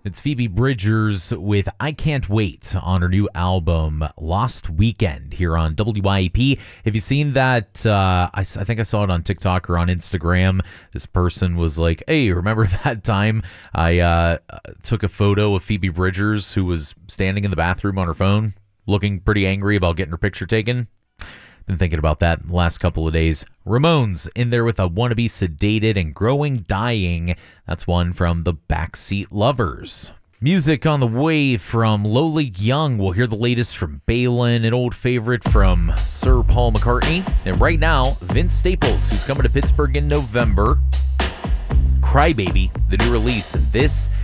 It's Phoebe Bridgers with I Can't Wait on her new album, Lost Weekend, here on WYAP. Have you seen that? I think I saw it on TikTok or on Instagram. This person was like, hey, remember that time I took a photo of Phoebe Bridgers who was standing in the bathroom on her phone, looking pretty angry about getting her picture taken? Been thinking about that the last couple of days. Ramones in there with I Wanna Be Sedated and Growing Dying. That's one from the Backseat Lovers. Music on the way from Lola Young. We'll hear the latest from Balin, an old favorite from Sir Paul McCartney. And right now, Vince Staples, who's coming to Pittsburgh in November. Crybaby, the new release. And this